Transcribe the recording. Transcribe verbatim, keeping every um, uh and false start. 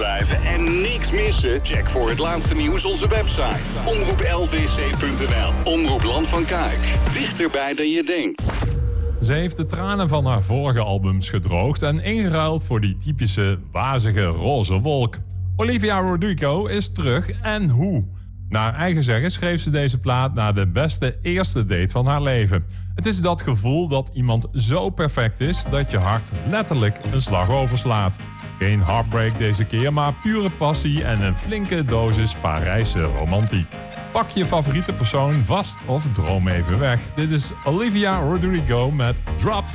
Blijven en niks missen? Check voor het laatste nieuws onze website. omroep l v c punt n l. Omroep Land van Kuik. Dichterbij dan je denkt. Ze heeft de tranen van haar vorige albums gedroogd en ingeruild voor die typische wazige roze wolk. Olivia Rodrigo is terug en hoe? Naar eigen zeggen schreef ze deze plaat na de beste eerste date van haar leven. Het is dat gevoel dat iemand zo perfect is dat je hart letterlijk een slag overslaat. Geen heartbreak deze keer, maar pure passie en een flinke dosis Parijse romantiek. Pak je favoriete persoon vast of droom even weg. Dit is Olivia Rodrigo met Drop